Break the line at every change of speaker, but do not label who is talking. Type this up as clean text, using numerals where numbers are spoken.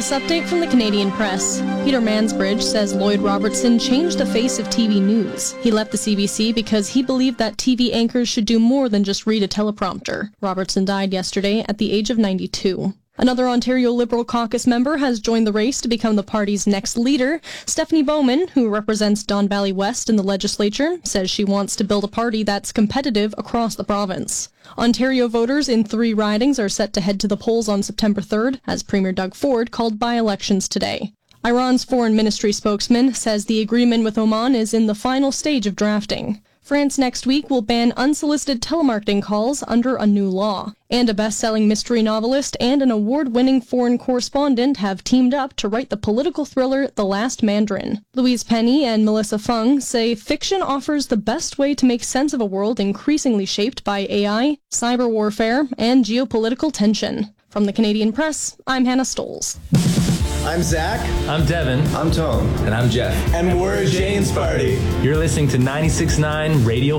This update from the Canadian Press. Peter Mansbridge says Lloyd Robertson changed the face of TV news. He left the CBC because he believed that TV anchors should do more than just read a teleprompter. Robertson died yesterday at the age of 92. Another Ontario Liberal caucus member has joined the race to become the party's next leader. Stephanie Bowman, who represents Don Valley West in the legislature, says she wants to build a party that's competitive across the province. Ontario voters in 3 ridings are set to head to the polls on September 3rd, as Premier Doug Ford called by-elections today. Iran's foreign ministry spokesman says the agreement with Oman is in the final stage of drafting. France next week will ban unsolicited telemarketing calls under a new law. And a best-selling mystery novelist and an award-winning foreign correspondent have teamed up to write the political thriller The Last Mandarin. Louise Penny and Melissa Fung say fiction offers the best way to make sense of a world increasingly shaped by AI, cyber warfare, and geopolitical tension. From the Canadian Press, I'm Hannah Stoles.
I'm Zach.
I'm Devin.
I'm Tom.
And I'm Jeff.
And we're Jane's Party.
You're listening to 96.9 Radio